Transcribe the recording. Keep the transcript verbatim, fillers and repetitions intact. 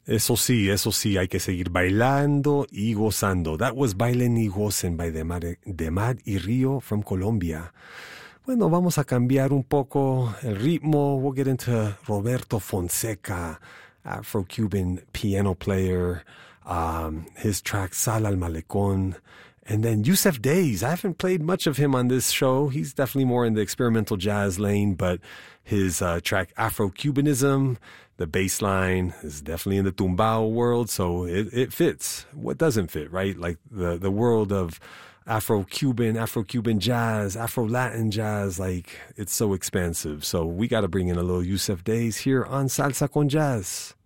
Eso sí, eso sí, hay que seguir bailando y gozando. That was Bailen y Gocen by Demar, Demar y Rio from Colombia. Bueno, vamos a cambiar un poco el ritmo. We'll get into Roberto Fonseca, Afro-Cuban piano player, um, his track Sal al Malecón. And then Yusef Days. I haven't played much of him on this show. He's definitely more in the experimental jazz lane, but his uh, track Afro-Cubanism, the bass line is definitely in the tumbao world, so it, it fits. What doesn't fit, right? Like the, the world of Afro-Cuban, Afro-Cuban jazz, Afro-Latin jazz, like it's so expansive. So we got to bring in a little Yusef Days here on Salsa con Jazz.